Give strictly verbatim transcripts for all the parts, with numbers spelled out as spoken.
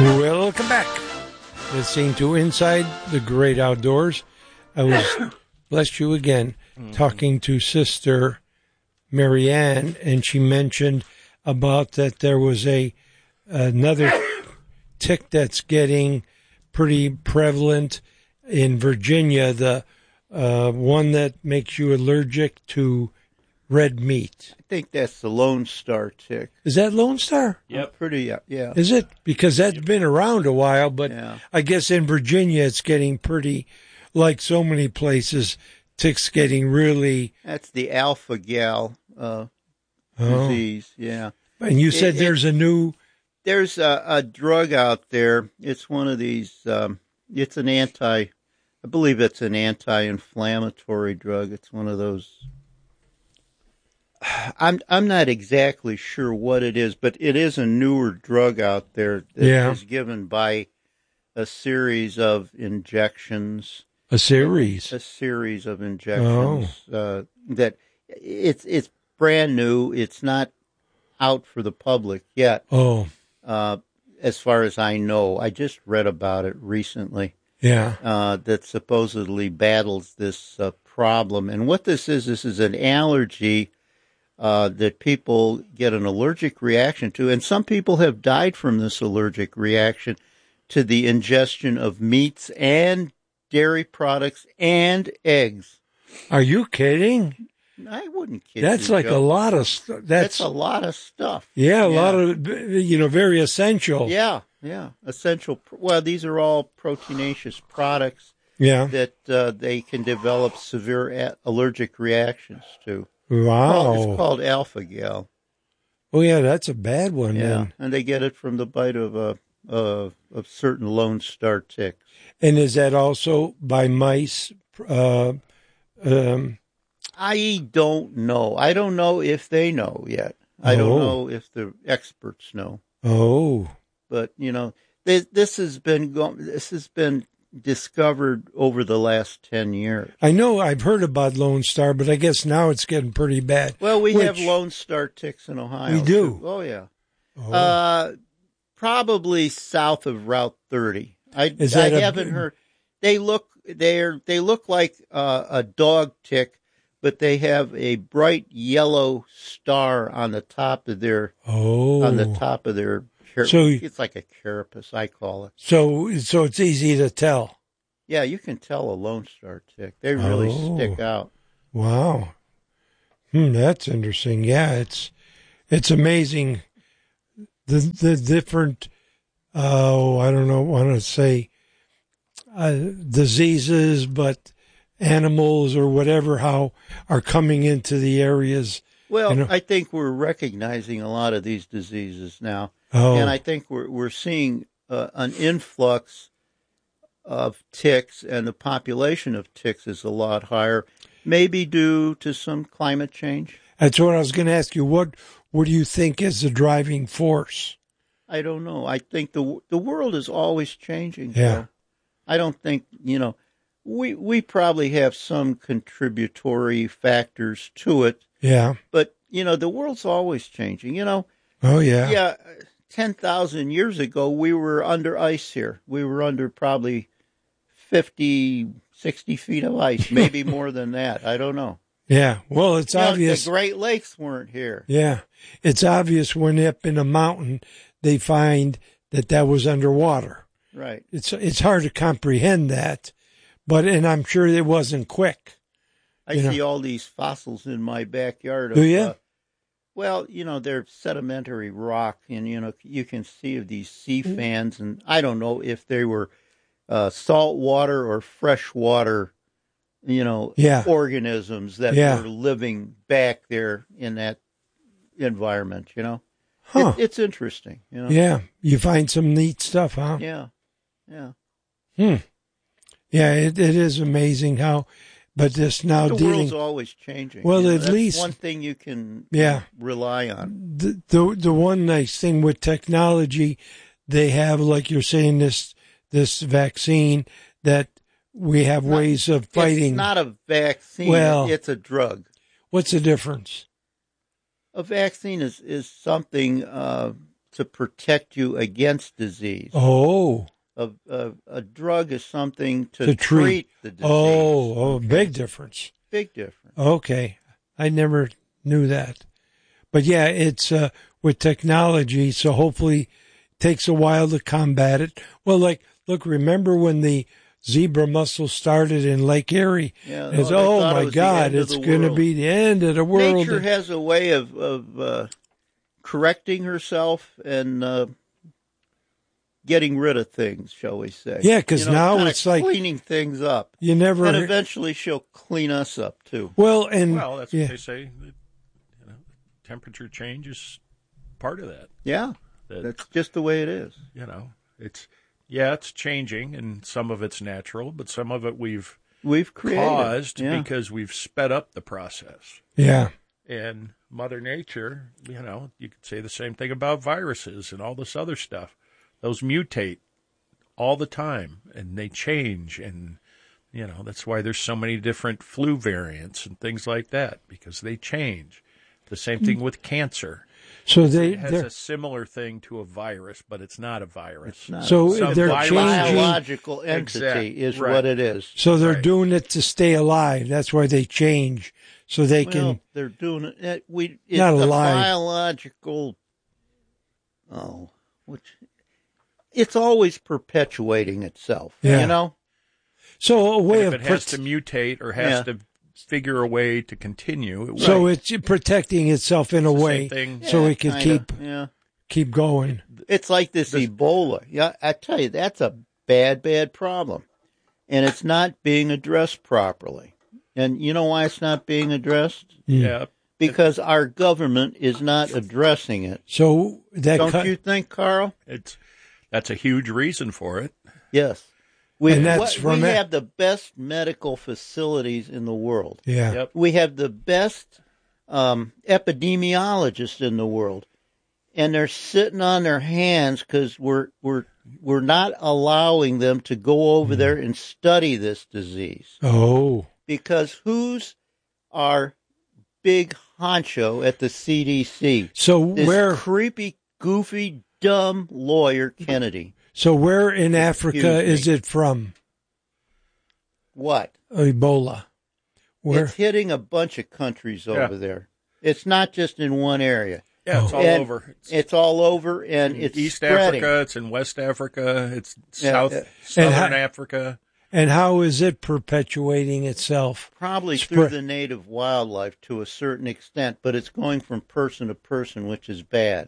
Welcome back. Listening to Inside the Great Outdoors. I was, bless you again, mm-hmm. talking to Sister Marianne, and she mentioned about that there was a another tick that's getting pretty prevalent in Virginia, the uh, one that makes you allergic to red meat. I think that's the Lone Star tick. Is that Lone Star? Yep. Pretty, yeah. yeah. Is it? Because that's yep. been around a while, but yeah. I guess in Virginia it's getting pretty, like so many places, ticks getting really... That's the alpha-gal uh, oh. disease, yeah. And you said it, there's it, a new... There's a, a drug out there. It's one of these, um, it's an anti, I believe it's an anti-inflammatory drug. It's one of those... I'm I'm not exactly sure what it is, but it is a newer drug out there that yeah. is given by a series of injections. A series? A, a series of injections. Oh. Uh, that it's it's brand new. It's not out for the public yet. Oh. Uh, as far as I know, I just read about it recently. Yeah. Uh, that supposedly battles this uh, problem. And what this is, this is an allergy Uh, that people get an allergic reaction to, and some people have died from this allergic reaction to the ingestion of meats and dairy products and eggs. Are you kidding? I wouldn't kid That's you, like Joe. a lot of stuff. That's, That's a lot of stuff. Yeah, a yeah. lot of, you know, very essential. Yeah, yeah. Essential. Well, these are all proteinaceous products yeah. that uh, they can develop severe a- allergic reactions to. Wow. Well, it's called alpha-gal. Oh, yeah, that's a bad one, yeah, then. And they get it from the bite of a uh, of certain Lone Star ticks. And is that also by mice? Uh, um, I don't know. I don't know if they know yet. I oh. don't know if the experts know. Oh. But, you know, this, this has been go- this has been discovered over the last ten years. I know I've heard about Lone Star, but I guess now it's getting pretty bad. Well, we Which, have Lone Star ticks in Ohio. We do? Too. Oh, yeah. Oh. Uh, probably south of Route thirty. I, Is I that haven't a, heard. They look they're they look like uh, a dog tick, but they have a bright yellow star on the top of their oh. on the top of their So it's like a carapace, I call it. So, so it's easy to tell. Yeah, you can tell a Lone Star tick. They really oh. stick out. Wow, hmm, that's interesting. Yeah, it's it's amazing the the different. Oh, I don't know. Want to say uh, diseases, but animals or whatever how are coming into the areas. Well, you know? I think we're recognizing a lot of these diseases now. Oh. And I think we're we're seeing uh, an influx of ticks, and the population of ticks is a lot higher, maybe due to some climate change. That's what I was going to ask you. What what do you think is the driving force? I don't know. I think the the world is always changing. Yeah. So I don't think, you know, we we probably have some contributory factors to it. Yeah. But, you know, the world's always changing, you know. Oh, yeah. Yeah. ten thousand years ago, we were under ice here. We were under probably fifty, sixty feet of ice, maybe more than that. I don't know. Yeah, well, it's you know, obvious. The Great Lakes weren't here. Yeah, it's obvious when up in a mountain, they find that that was underwater. Right. It's it's hard to comprehend that, but, and I'm sure it wasn't quick. I you see know. all these fossils in my backyard. Of, Do you? Uh, Well, you know, they're sedimentary rock, and, you know, you can see of these sea fans, and I don't know if they were uh, salt water or fresh water, you know, yeah. organisms that yeah. were living back there in that environment, you know. Huh. It, it's interesting, you know. Yeah, you find some neat stuff, huh? Yeah, yeah. Hmm. Yeah, it, it is amazing how... But this now the dealing. world's always changing. Well, you know, at that's least one thing you can yeah. rely on. The, the the one nice thing with technology, they have, like you're saying, this this vaccine that we have not, ways of fighting. It's not a vaccine. Well, it's a drug. What's the difference? A vaccine is is something uh, to protect you against disease. Oh. A, a, a drug is something to, To treat. treat the disease. Oh, oh, Okay. big difference. Big difference. Okay. I never knew that. But yeah, it's uh, with technology, so hopefully it takes a while to combat it. Well, like, look, remember when the zebra mussel started in Lake Erie? Yeah, It's, they oh, thought it my was the God, end of it's the going to world. be the end of the world. Nature has a way of, of uh, correcting herself and uh, getting rid of things, shall we say. Yeah, 'cause You know, now kinda it's like- cleaning things up. You never. And eventually she'll clean us up, too. well, and Well, that's yeah. what they say. That, you know, temperature change is part of that. Yeah, That, that's just the way it is. you know, it's yeah, it's changing, and some of it's natural, but some of it we've We've created. caused Yeah. because we've sped up the process. Yeah. And Mother Nature, you know, you could say the same thing about viruses and all this other stuff. Those mutate all the time, and they change, and you know that's why there's so many different flu variants and things like that, because they change. The same thing with cancer. So they, It has they're, a similar thing to a virus, but it's not a virus. It's not so Some they're virus- changing. biological entity Exact- is right. what it is. So they're Right. doing it to stay alive. That's why they change, so they Well, can. they're doing it. it we it's Not the alive. biological. Oh, which it's always perpetuating itself. Yeah. You know. So a way And of if it has prote- to mutate or has Yeah. to figure a way to continue, it will. so it's protecting itself in a It's the way, same thing. so Yeah, it can kinda, keep Yeah. keep going. It's like this Ebola. Yeah, I tell you, that's a bad, bad problem, and it's not being addressed properly. And you know why it's not being addressed? Yeah. Because our government is not addressing it. So that Don't cut, you think, Carl? It's that's a huge reason for it. Yes. We, And that's what- from we it. have the best medical facilities in the world. yeah. Yep. We have the best um, epidemiologists in the world, and they're sitting on their hands because we're we're we're not allowing them to go over there and study this disease. Oh, Because who's our big honcho at the C D C? so This where creepy, goofy, dumb lawyer Kennedy. so where in Africa Excuse is me. it from? What? Ebola. Where? It's hitting a bunch of countries Yeah. over there. It's not just in one area. Yeah, it's all And over. It's It's all over, and in it's East spreading. Africa, it's in West Africa, it's Yeah, South yeah. Southern And how- Africa. And how is it perpetuating itself? Probably Spread- through the native wildlife to a certain extent, but it's going from person to person, which is bad.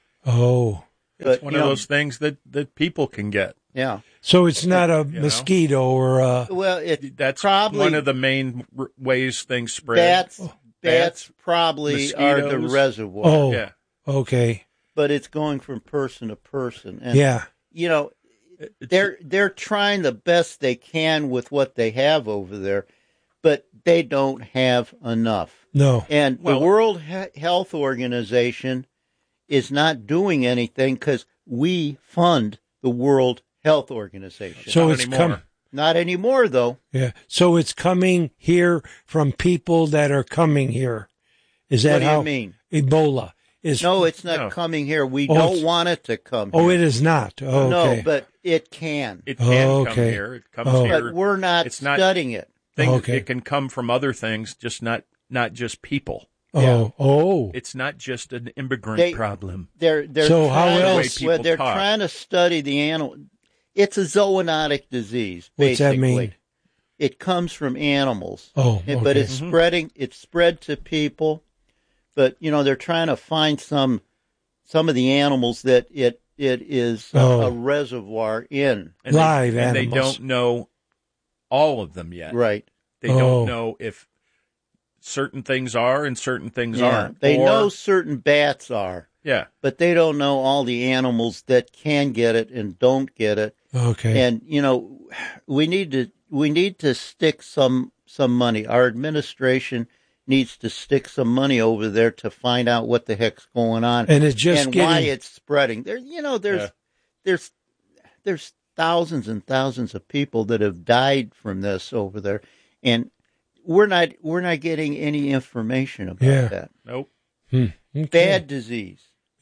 Oh, But, It's one you of know, those things that, that people can get. Yeah. so it's not a know? mosquito or a. Well, it That's probably one of the main r- ways things spread. bats. Bats, Bats probably are the mosquitoes. reservoir, Oh, Yeah. okay, but it's going from person to person, and yeah. you know It's- they're they're trying the best they can with what they have over there, but they don't have enough. No. And Well- the World He- Health Organization is not doing anything because we fund the World Health Organization. So Not it's anymore. coming. Not anymore, though. Yeah. So it's coming here from people that are coming here. Is that What do you how mean? Ebola is? No, it's not No. coming here. We Oh, don't it's- want it to come Oh, here. it is not. Oh, okay. No, but it can. It can Oh, come okay. here. It comes Oh. here. But we're not It's not- studying it. Thing- Okay. It can come from other things, just not not just people. oh, yeah. oh. It's not just an immigrant They- problem. They're they're So how trying to- else- The way well, people they're talk. trying to study the animal. It's a zoonotic disease. What's that Basically. mean? It comes from animals. Oh, It- But okay. it's spreading. It's spread to people, but you know they're trying to find some some of the animals that it it is a, Oh. a reservoir in. And Live they, and animals. they don't know all of them yet. Right. They Oh. don't know if certain things are and certain things Yeah. aren't. They Or- know certain bats are, Yeah. but they don't know all the animals that can get it and don't get it. Okay. And you know, we need to we need to stick some some money. Our administration needs to stick some money over there to find out what the heck's going on And it's just and getting. why it's spreading. There, you know, there's Yeah. there's there's thousands and thousands of people that have died from this over there, and we're not we're not getting any information about Yeah. that. Nope. Hmm. Okay. Bad disease.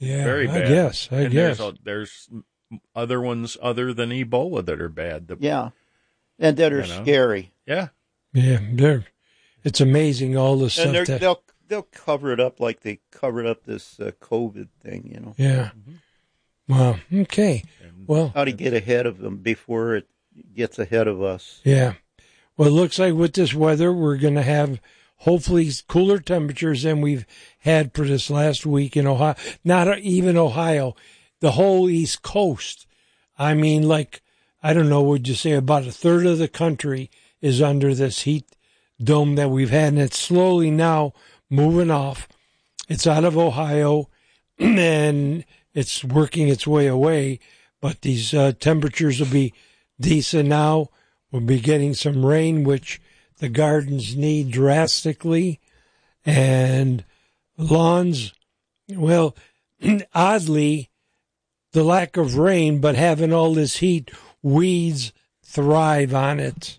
Yeah, Very I bad. guess. I and guess. There's, a, there's other ones other than Ebola that are bad. The, Yeah, and that are You know. scary. yeah. Yeah, they're, it's amazing all the stuff And they're, that. they'll they'll cover it up like they covered up this uh, COVID thing. You know, Yeah. Wow. Okay. And Well, how to get ahead of them before it gets ahead of us. yeah. Well, it looks like with this weather, we're going to have hopefully cooler temperatures than we've had for this last week in Ohio. Not even Ohio, the whole East Coast. I mean, like, I don't know, would you say about a third of the country is under this heat dome that we've had, and it's slowly now moving off. It's out of Ohio, and it's working its way away, but these uh, temperatures will be decent now. We'll be getting some rain, which the gardens need drastically, and lawns, well, oddly, the lack of rain, but having all this heat, weeds thrive on it.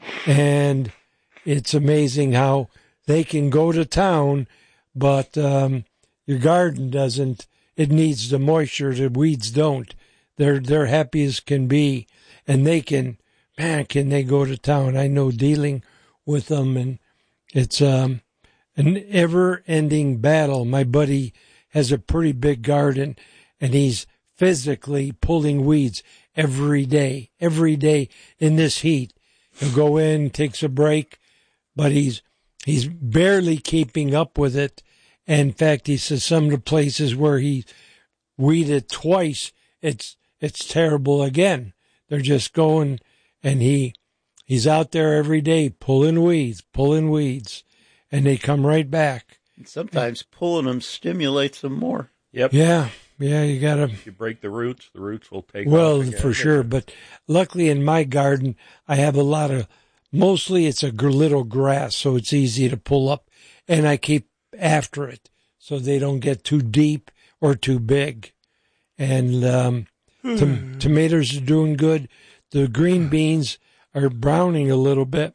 And it's amazing how they can go to town, but um, your garden doesn't. It needs the moisture. The weeds don't. They're they're happy as can be, and they can. Man, can they go to town? I know dealing with them, and it's um, an ever-ending battle. My buddy has a pretty big garden, and he's physically pulling weeds every day, every day in this heat. He'll go in, takes a break, but he's he's barely keeping up with it. And in fact, he says some of the places where he weeded twice, it's it's terrible again. They're just going, and he he's out there every day pulling weeds, pulling weeds, and they come right back. And sometimes pulling them stimulates them more. Yep. Yeah, yeah, you gotta. If you break the roots, the roots will take Well, off again. for sure. But luckily in my garden, I have a lot of, mostly it's a gr- little grass, so it's easy to pull up. And I keep after it so they don't get too deep or too big. And um, tom- tomatoes are doing good. The green beans are browning a little bit.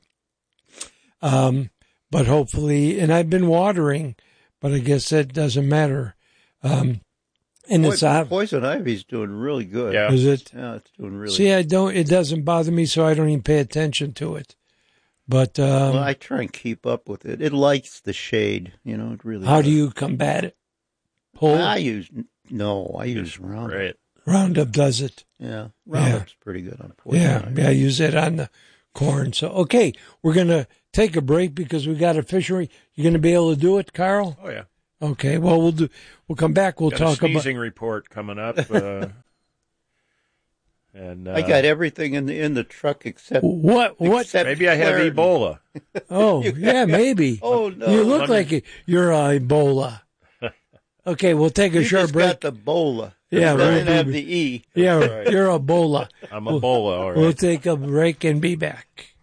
Um, but hopefully, and I've been watering, but I guess that doesn't matter. Um, and it's Poison, out. poison ivy's doing really good. Yeah. Is it? Yeah, it's doing really See, I don't. It doesn't bother me, so I don't even pay attention to it. But um, well, I try and keep up with it. It likes the shade, you know. It really. how does. do you combat it? Pull. I use no. I use Roundup. Right. Roundup does it. Yeah, Roundup's pretty good on poison Yeah, ivy. yeah. I use it on the corn. So okay, we're gonna take a break because we got a fishery. You gonna be able to do it, Carl? Oh, yeah. Okay. Well, we'll do. We'll come back. We'll Got talk a about. sneezing report coming up. Uh, and uh, I got everything in the in the truck except What? What? except maybe I have Claritin. Ebola. Oh, yeah, maybe. Oh no! You look Let me- like you're uh, Ebola. Okay, we'll take a You short just break. got the bola. Yeah, It doesn't right. have the e. Yeah, right. you're Ebola. I'm Ebola, all right. We'll take a break and be back.